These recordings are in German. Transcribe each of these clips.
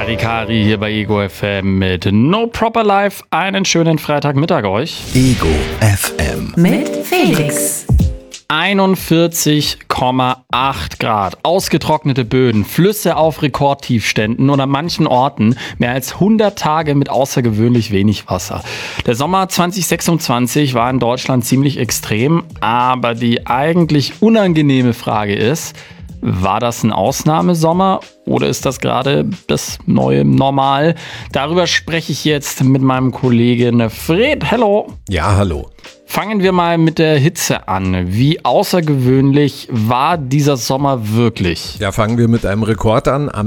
Larikari hier bei Ego FM mit No Proper Life. Einen schönen Freitagmittag euch. Ego FM mit Felix. 41,8 Grad, ausgetrocknete Böden, Flüsse auf Rekordtiefständen und an manchen Orten mehr als 100 Tage mit außergewöhnlich wenig Wasser. Der Sommer 2026 war in Deutschland ziemlich extrem, aber die eigentlich unangenehme Frage ist, war das ein Ausnahmesommer oder ist das gerade das neue Normal? Darüber spreche ich jetzt mit meinem Kollegen Fred. Hallo. Ja, hallo. Fangen wir mal mit der Hitze an. Wie außergewöhnlich war dieser Sommer wirklich? Ja, fangen wir mit einem Rekord an. Am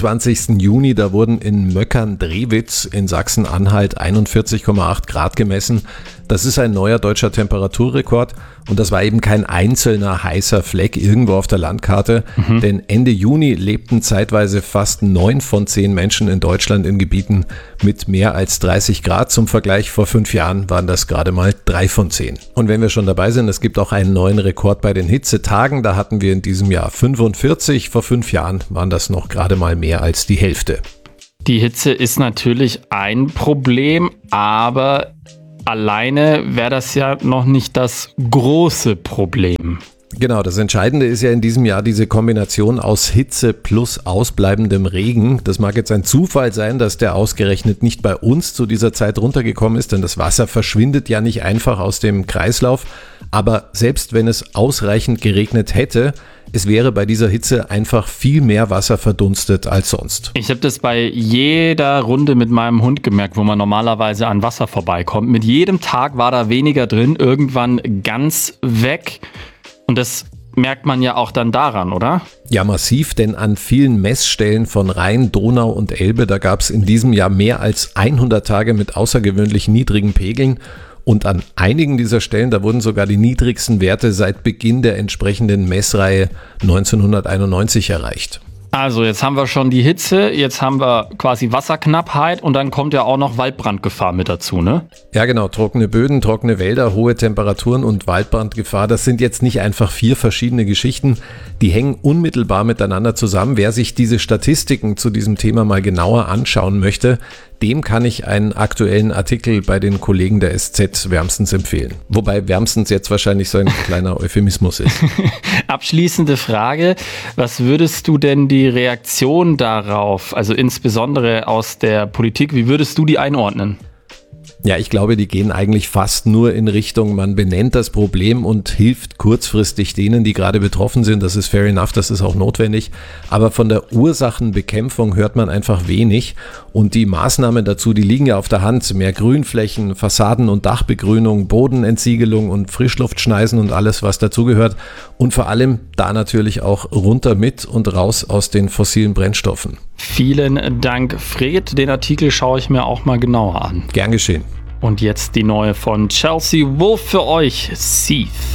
27. Juni, da wurden in Möckern-Drewitz in Sachsen-Anhalt 41,8 Grad gemessen. Das ist ein neuer deutscher Temperaturrekord und das war eben kein einzelner heißer Fleck irgendwo auf der Landkarte, denn Ende Juni lebten zeitweise fast 9 von 10 Menschen in Deutschland in Gebieten mit mehr als 30 Grad. Zum Vergleich, vor 5 Jahren waren das gerade mal 3 von 10. Und wenn wir schon dabei sind, es gibt auch einen neuen Rekord bei den Hitzetagen. Da hatten wir in diesem Jahr 45. Vor 5 Jahren waren das noch gerade mal mehr als die Hälfte. Die Hitze ist natürlich ein Problem, aber alleine wäre das ja noch nicht das große Problem. Genau, das Entscheidende ist ja in diesem Jahr diese Kombination aus Hitze plus ausbleibendem Regen. Das mag jetzt ein Zufall sein, dass der ausgerechnet nicht bei uns zu dieser Zeit runtergekommen ist, denn das Wasser verschwindet ja nicht einfach aus dem Kreislauf. Aber selbst wenn es ausreichend geregnet hätte, es wäre bei dieser Hitze einfach viel mehr Wasser verdunstet als sonst. Ich habe das bei jeder Runde mit meinem Hund gemerkt, wo man normalerweise an Wasser vorbeikommt. Mit jedem Tag war da weniger drin, irgendwann ganz weg. Und das merkt man ja auch dann daran, oder? Ja, massiv, denn an vielen Messstellen von Rhein, Donau und Elbe, da gab es in diesem Jahr mehr als 100 Tage mit außergewöhnlich niedrigen Pegeln. Und an einigen dieser Stellen, da wurden sogar die niedrigsten Werte seit Beginn der entsprechenden Messreihe 1991 erreicht. Also jetzt haben wir schon die Hitze, jetzt haben wir quasi Wasserknappheit und dann kommt ja auch noch Waldbrandgefahr mit dazu, ne? Ja genau, trockene Böden, trockene Wälder, hohe Temperaturen und Waldbrandgefahr, das sind jetzt nicht einfach 4 verschiedene Geschichten, die hängen unmittelbar miteinander zusammen. Wer sich diese Statistiken zu diesem Thema mal genauer anschauen möchte, dem kann ich einen aktuellen Artikel bei den Kollegen der SZ wärmstens empfehlen. Wobei wärmstens jetzt wahrscheinlich so ein kleiner Euphemismus ist. Abschließende Frage, was würdest du denn die Reaktion darauf, also insbesondere aus der Politik, wie würdest du die einordnen? Ja, ich glaube, die gehen eigentlich fast nur in Richtung, man benennt das Problem und hilft kurzfristig denen, die gerade betroffen sind. Das ist fair enough, das ist auch notwendig. Aber von der Ursachenbekämpfung hört man einfach wenig. Und die Maßnahmen dazu, die liegen ja auf der Hand. Mehr Grünflächen, Fassaden- und Dachbegrünung, Bodenentsiegelung und Frischluftschneisen und alles, was dazugehört. Und vor allem da natürlich auch runter mit und raus aus den fossilen Brennstoffen. Vielen Dank, Fred. Den Artikel schaue ich mir auch mal genauer an. Gern geschehen. Und jetzt die neue von Chelsea Wolfe für euch, Seeth.